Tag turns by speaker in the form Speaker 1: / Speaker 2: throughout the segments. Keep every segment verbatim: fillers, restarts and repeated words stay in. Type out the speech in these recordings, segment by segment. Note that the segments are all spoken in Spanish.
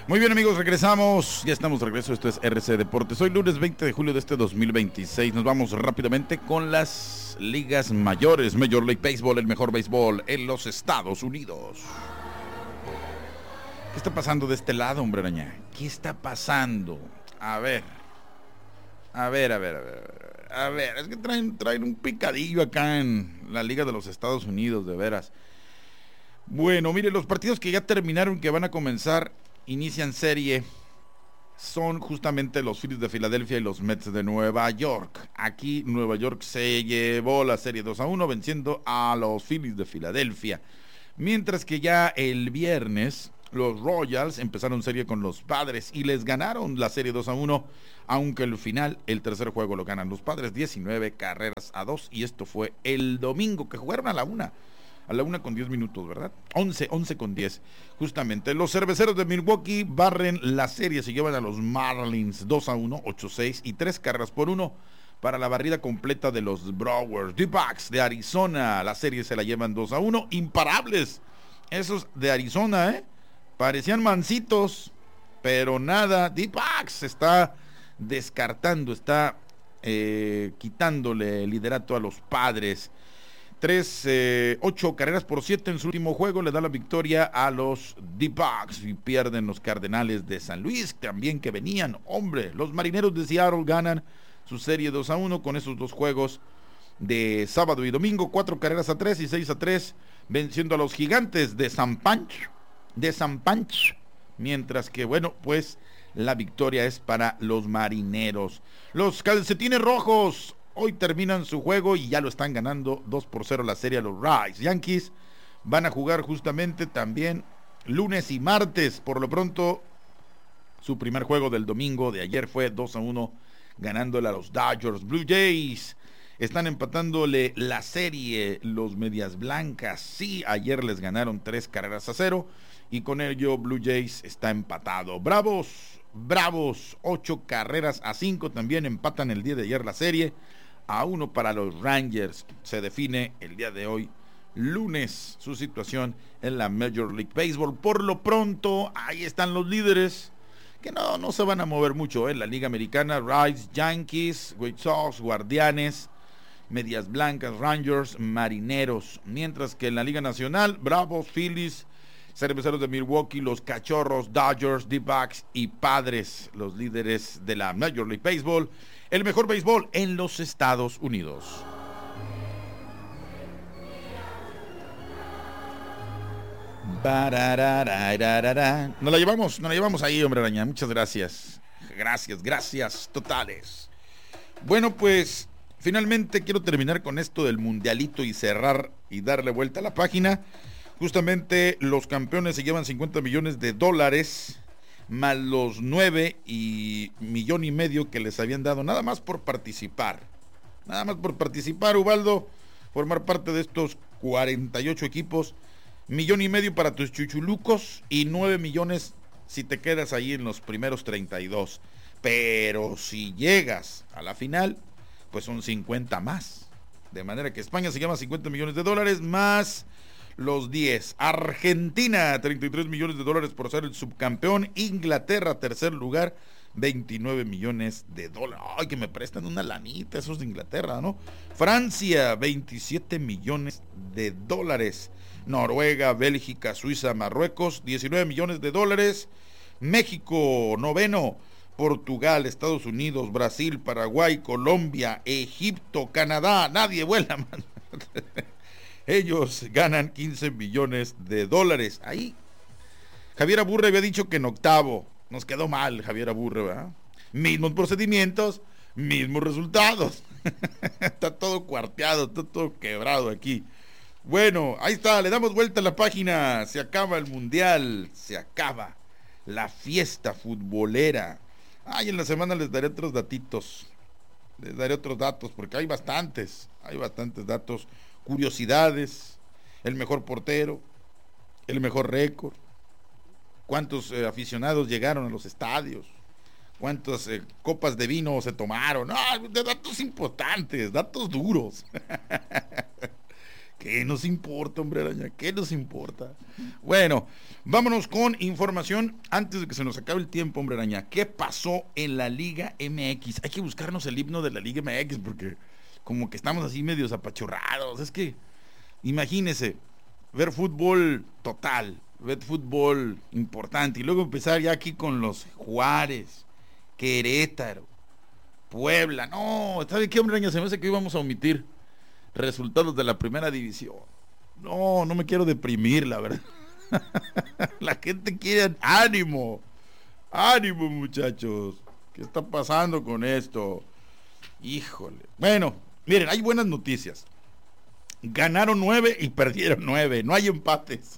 Speaker 1: Muy bien, amigos, regresamos. Ya estamos de regreso. Esto es R C Deportes. Hoy lunes veinte de julio de este dos mil veintiséis. Nos vamos rápidamente con las ligas mayores. Major League Baseball, el mejor béisbol en los Estados Unidos. ¿Qué está pasando de este lado, hombre araña? ¿Qué está pasando? A ver. A ver, a ver, a ver. A ver, es que traen, traen un picadillo acá en la Liga de los Estados Unidos, de veras. Bueno, mire, los partidos que ya terminaron, que van a comenzar, inician serie, son justamente los Phillies de Filadelfia y los Mets de Nueva York. Aquí Nueva York se llevó la serie dos a uno venciendo a los Phillies de Filadelfia. Mientras que ya el viernes los Royals empezaron serie con los Padres y les ganaron la serie dos a uno, aunque al final el tercer juego lo ganan los Padres diecinueve carreras a dos, y esto fue el domingo, que jugaron a la una. A la una con diez minutos, ¿verdad? once, once con diez. Justamente, los cerveceros de Milwaukee barren la serie, se llevan a los Marlins dos a uno, ocho seis y tres carreras por uno para la barrida completa de los Brewers. D-Backs de Arizona, la serie se la llevan dos a uno, imparables. Esos de Arizona, ¿eh? Parecían mansitos, pero nada. D-Backs está descartando, está eh, quitándole el liderato a los Padres. Tres, eh, ocho carreras por siete en su último juego, le da la victoria a los D-Backs y pierden los Cardenales de San Luis, también que venían, hombre, los Marineros de Seattle ganan su serie dos a uno con esos dos juegos de sábado y domingo, cuatro carreras a tres y seis a tres, venciendo a los Gigantes de San Pancho, de San Pancho, mientras que, bueno, pues la victoria es para los Marineros. Los Calcetines Rojos hoy terminan su juego y ya lo están ganando dos por cero la serie a los Rays. Yankees van a jugar justamente también lunes y martes. Por lo pronto, su primer juego del domingo de ayer fue dos a uno ganándole a los Dodgers. Blue Jays están empatándole la serie los Medias Blancas. Sí, ayer les ganaron tres carreras a cero y con ello Blue Jays está empatado. Bravos, Bravos, ocho carreras a cinco, también empatan el día de ayer la serie. A uno para los Rangers. Se define el día de hoy, lunes, su situación en la Major League Baseball. Por lo pronto, ahí están los líderes, que no, no se van a mover mucho en la Liga Americana. Rays, Yankees, White Sox, Guardianes, Medias Blancas, Rangers, Marineros. Mientras que en la Liga Nacional, Bravos, Phillies, Cerveceros de Milwaukee, los Cachorros, Dodgers, D-Backs y Padres, los líderes de la Major League Baseball. El mejor béisbol en los Estados Unidos. Nos la llevamos, nos la llevamos ahí, hombre araña. Muchas gracias. Gracias, gracias totales. Bueno, pues finalmente quiero terminar con esto del mundialito y cerrar y darle vuelta a la página. Justamente los campeones se llevan cincuenta millones de dólares, más los nueve y millón y medio que les habían dado, nada más por participar. Nada más por participar, Ubaldo, formar parte de estos cuarenta y ocho equipos. Millón y medio para tus chuchulucos y nueve millones si te quedas ahí en los primeros treinta y dos. Pero si llegas a la final, pues son cincuenta más. De manera que España se llama cincuenta millones de dólares más los diez. Argentina, treinta y tres millones de dólares por ser el subcampeón. Inglaterra, tercer lugar, veintinueve millones de dólares. Ay, que me prestan una lanita esos de Inglaterra, ¿no? Francia, veintisiete millones de dólares. Noruega, Bélgica, Suiza, Marruecos, diecinueve millones de dólares. México, noveno. Portugal, Estados Unidos, Brasil, Paraguay, Colombia, Egipto, Canadá. Nadie vuela, man. Ellos ganan quince millones de dólares. Ahí Javier Aburre había dicho que en octavo. Nos quedó mal Javier Aburre, ¿verdad? Mismos procedimientos, mismos resultados. Está todo cuarteado, está todo quebrado aquí. Bueno, ahí está, le damos vuelta a la página. Se acaba el mundial, se acaba la fiesta futbolera. Ay, en la semana les daré otros datitos. Les daré otros datos, porque hay bastantes. Hay bastantes datos. Curiosidades, el mejor portero, el mejor récord, cuántos eh, aficionados llegaron a los estadios, cuántas eh, copas de vino se tomaron. No, de datos importantes, datos duros. ¿Qué nos importa, hombre araña? ¿Qué nos importa? Bueno, vámonos con información antes de que se nos acabe el tiempo, hombre araña. ¿Qué pasó en la Liga M X? Hay que buscarnos el himno de la Liga M X porque como que estamos así medios apachurrados. Es que, imagínese, ver fútbol total, ver fútbol importante y luego empezar ya aquí con los Juárez, Querétaro, Puebla. No, ¿sabe qué, hombre araña? Se me hace que íbamos a omitir resultados de la primera división. No, no me quiero deprimir, la verdad. La gente quiere ánimo. Ánimo, muchachos. ¿Qué está pasando con esto? Híjole. Bueno, miren, hay buenas noticias. Ganaron nueve y perdieron nueve. No hay empates.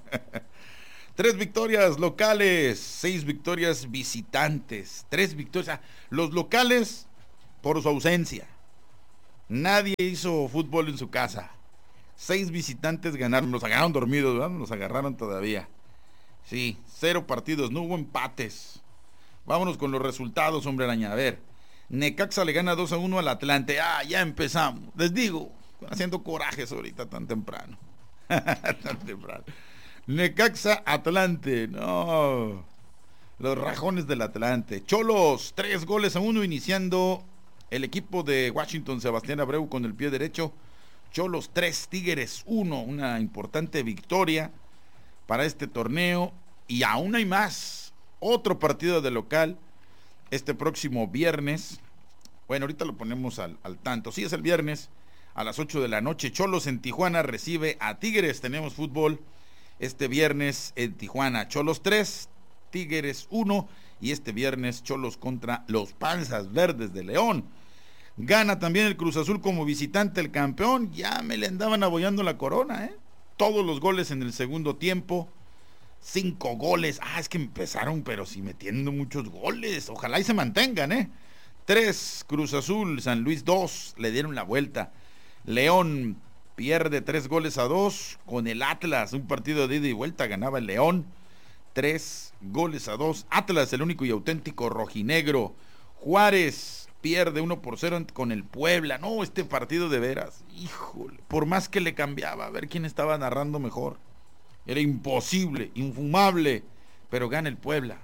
Speaker 1: Tres victorias locales, seis victorias visitantes. Tres victorias. Los locales por su ausencia. Nadie hizo fútbol en su casa. Seis visitantes ganaron. Nos agarraron dormidos, ¿verdad? Nos agarraron todavía. Sí, cero partidos, no hubo empates. Vámonos con los resultados, hombre araña. A ver, Necaxa le gana dos a uno al Atlante. Ah, ya empezamos. Les digo, haciendo corajes ahorita tan temprano. Tan temprano. Necaxa Atlante. No. Los rajones del Atlante. Cholos, tres goles a uno iniciando el equipo de Washington, Sebastián Abreu con el pie derecho. Cholos tres, Tigres uno. Una importante victoria para este torneo. Y aún hay más. Otro partido de local este próximo viernes. Bueno, ahorita lo ponemos al, al tanto. Sí, es el viernes a las ocho de la noche. Cholos en Tijuana recibe a Tigres. Tenemos fútbol este viernes en Tijuana. Cholos tres, Tigres uno. Y este viernes Cholos contra los Panzas Verdes de León. Gana también el Cruz Azul como visitante, el campeón. Ya me le andaban abollando la corona, ¿eh? Todos los goles en el segundo tiempo. Cinco goles. Ah, es que empezaron, pero sí metiendo muchos goles. Ojalá y se mantengan, ¿eh? Tres, Cruz Azul. San Luis dos. Le dieron la vuelta. León pierde tres goles a dos con el Atlas. Un partido de ida y vuelta. Ganaba el León. Tres goles a dos. Atlas, el único y auténtico rojinegro. Juárez pierde uno por cero con el Puebla. No, este partido de veras, híjole, por más que le cambiaba, a ver quién estaba narrando mejor. Era imposible, infumable, pero gana el Puebla.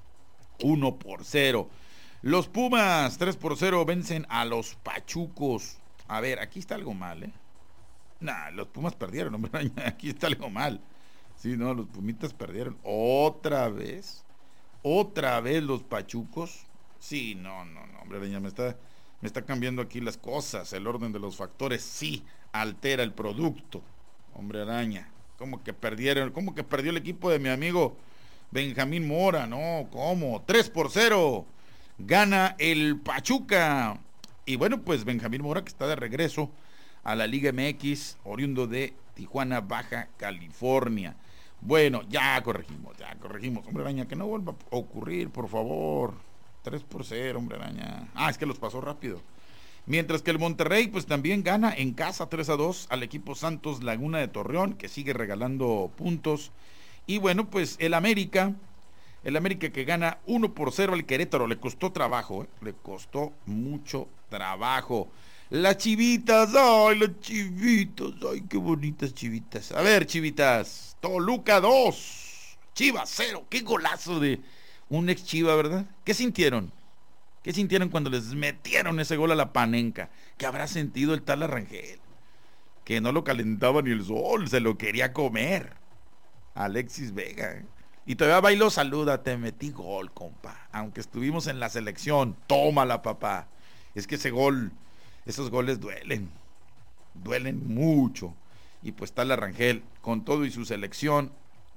Speaker 1: uno por cero. Los Pumas, tres por cero, vencen a los Pachucos. A ver, aquí está algo mal, ¿eh? Nah, los Pumas perdieron, hombre, aquí está algo mal. Sí, no, los Pumitas perdieron. ¿Otra vez? ¿Otra vez los Pachucos? Sí, no, no, no, hombre, me está, me está cambiando aquí las cosas. El orden de los factores sí altera el producto. Hombre araña, ¿cómo que perdieron? ¿Cómo que perdió el equipo de mi amigo Benjamín Mora? No, ¿cómo? tres por cero. Gana el Pachuca. Y bueno, pues Benjamín Mora, que está de regreso a la Liga M X, oriundo de Tijuana, Baja California. Bueno, ya corregimos, ya corregimos. Hombre araña, que no vuelva a ocurrir, por favor. tres por cero, hombre araña. Ah, es que los pasó rápido. Mientras que el Monterrey, pues también gana en casa tres a dos al equipo Santos Laguna de Torreón, que sigue regalando puntos. Y bueno, pues el América, el América que gana uno por cero al Querétaro. Le costó trabajo, ¿eh? Le costó mucho trabajo. Las chivitas, ay, las chivitas, ay, qué bonitas chivitas. A ver, chivitas, Toluca dos, Chivas cero. Qué golazo de un ex Chiva, ¿verdad? ¿Qué sintieron? ¿Qué sintieron cuando les metieron ese gol a la Panenca? ¿Qué habrá sentido el tal Arrangel? Que no lo calentaba ni el sol, se lo quería comer. Alexis Vega, ¿eh? Y todavía bailó, saluda, te metí gol, compa. Aunque estuvimos en la selección, tómala, papá. Es que ese gol, esos goles duelen. Duelen mucho. Y pues tal Arrangel, con todo y su selección,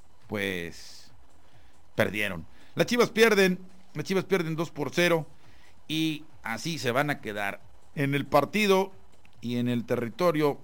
Speaker 1: pues perdieron. Las Chivas pierden, las Chivas pierden dos por cero y así se van a quedar en el partido y en el territorio.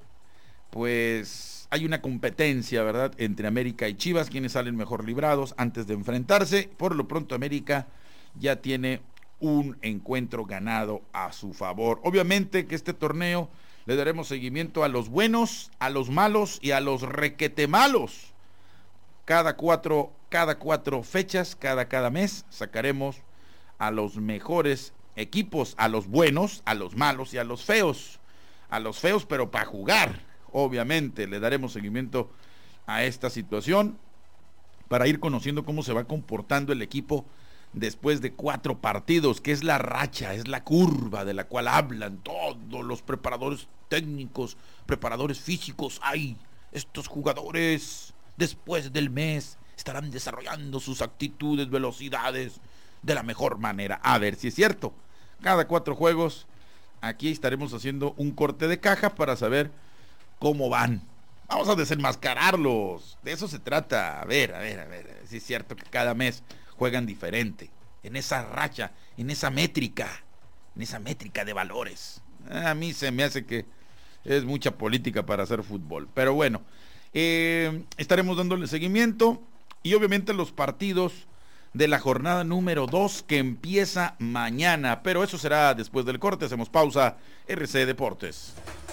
Speaker 1: Pues hay una competencia, ¿verdad?, entre América y Chivas, quienes salen mejor librados antes de enfrentarse. Por lo pronto América ya tiene un encuentro ganado a su favor. Obviamente que este torneo le daremos seguimiento a los buenos, a los malos y a los requete malos. Cada cuatro, cada cuatro fechas, cada, cada mes, sacaremos a los mejores equipos, a los buenos, a los malos y a los feos. A los feos, pero para jugar, Obviamente le daremos seguimiento a esta situación para ir conociendo cómo se va comportando el equipo después de cuatro partidos, que es la racha, es la curva de la cual hablan todos los preparadores técnicos, preparadores físicos. Ay, estos jugadores después del mes estarán desarrollando sus actitudes, velocidades de la mejor manera. A ver si es cierto. Cada cuatro juegos aquí estaremos haciendo un corte de caja para saber cómo van. Vamos a desenmascararlos, de eso se trata. A ver, a ver, a ver, si es cierto que cada mes juegan diferente, en esa racha, en esa métrica, en esa métrica de valores. A mí se me hace que es mucha política para hacer fútbol, pero bueno, eh, estaremos dándole seguimiento y obviamente los partidos de la jornada número dos que empieza mañana, pero eso será después del corte. Hacemos pausa. R C Deportes.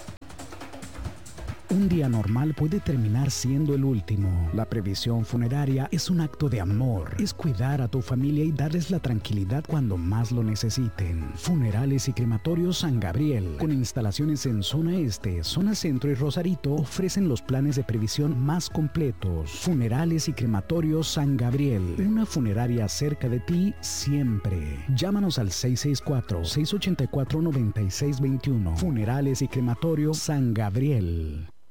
Speaker 2: Un día normal puede terminar siendo el último. La previsión funeraria es un acto de amor. Es cuidar a tu familia y darles la tranquilidad cuando más lo necesiten. Funerales y Crematorios San Gabriel, con instalaciones en zona este, zona centro y Rosarito, ofrecen los planes de previsión más completos. Funerales y Crematorios San Gabriel, una funeraria cerca de ti siempre. Llámanos al seis seis cuatro, seis ocho cuatro, nueve seis dos uno. Funerales y Crematorios San Gabriel.